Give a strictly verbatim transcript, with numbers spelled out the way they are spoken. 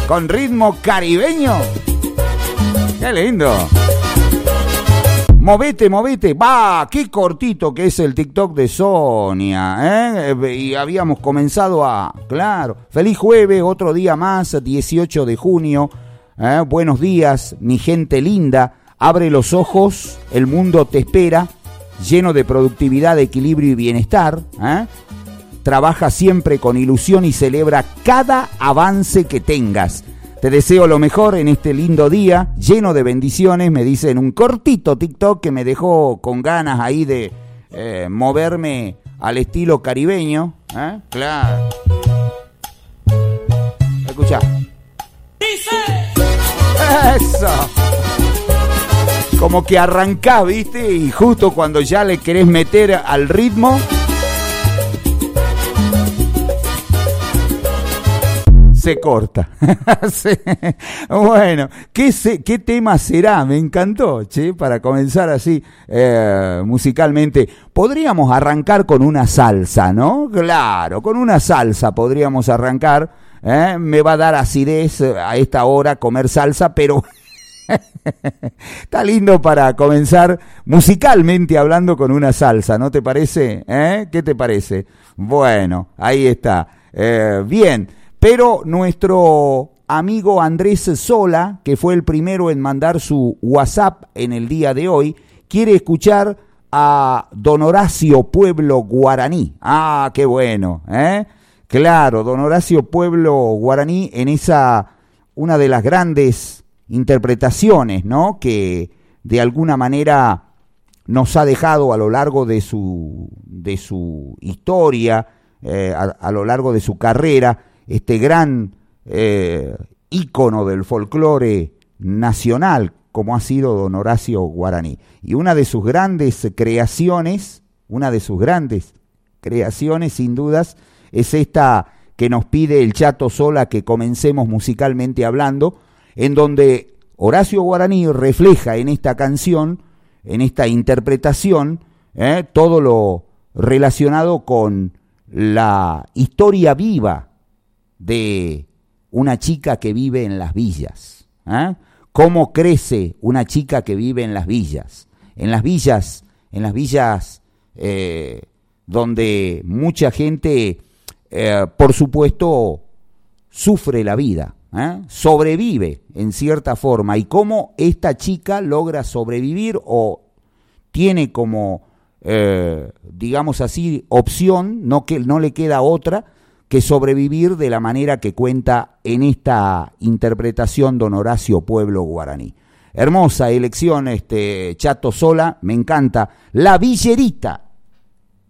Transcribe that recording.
con ritmo caribeño. ¡Qué lindo! Movete, movete. Va, qué cortito que es el TikTok de Sonia, ¿eh? Y habíamos comenzado a... Claro. Feliz jueves, otro día más, dieciocho de junio. ¿Eh? Buenos días, mi gente linda. Abre los ojos, el mundo te espera, lleno de productividad, equilibrio y bienestar. ¿Eh? Trabaja siempre con ilusión y celebra cada avance que tengas. Te deseo lo mejor en este lindo día, lleno de bendiciones, me dice en un cortito TikTok que me dejó con ganas ahí de eh, moverme al estilo caribeño. ¿Eh? Claro. Escucha. Eso. Como que arrancás, ¿viste? Y justo cuando ya le querés meter al ritmo... se corta. Bueno, ¿qué, se, ¿qué tema será? Me encantó, che, para comenzar así eh, musicalmente. Podríamos arrancar con una salsa, ¿no? Claro, con una salsa podríamos arrancar. ¿eh? Me va a dar acidez a esta hora comer salsa, pero está lindo para comenzar musicalmente hablando con una salsa, ¿no te parece? ¿Eh? ¿Qué te parece? Bueno, ahí está. Eh, bien. Pero nuestro amigo Andrés Sola, que fue el primero en mandar su WhatsApp en el día de hoy, quiere escuchar a don Horacio Pueblo Guaraní. Ah, qué bueno, ¿eh? Claro, don Horacio Pueblo Guaraní en esa, una de las grandes interpretaciones, ¿no? Que de alguna manera nos ha dejado a lo largo de su, de su historia, eh, a, a lo largo de su carrera, este gran eh, ícono del folclore nacional, como ha sido don Horacio Guaraní. Y una de sus grandes creaciones, una de sus grandes creaciones, sin dudas, es esta que nos pide el Chato Sola que comencemos musicalmente hablando, en donde Horacio Guaraní refleja en esta canción, en esta interpretación, eh, todo lo relacionado con la historia viva de una chica que vive en las villas. ¿eh? ¿Cómo crece una chica que vive en las villas? En las villas, en las villas eh, donde mucha gente, eh, por supuesto, sufre la vida, ¿eh? sobrevive en cierta forma. Y cómo esta chica logra sobrevivir o tiene como, eh, digamos así, opción, no, que, no le queda otra, que sobrevivir de la manera que cuenta en esta interpretación don Horacio Pueblo Guaraní. Hermosa elección, este Chato Sola, me encanta. La Villerita.